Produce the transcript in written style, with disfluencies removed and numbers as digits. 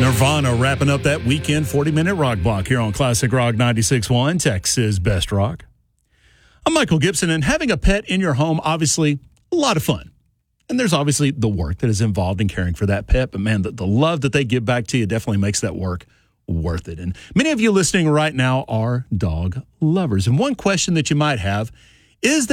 Nirvana wrapping up that weekend 40-minute rock block here on Classic Rock 96.1, Texas Best Rock. I'm Michael Gibson, and having a pet in your home, obviously, a lot of fun. And there's obviously the work that is involved in caring for that pet, but man, the love that they give back to you definitely makes that work worth it. And many of you listening right now are dog lovers. And one question that you might have is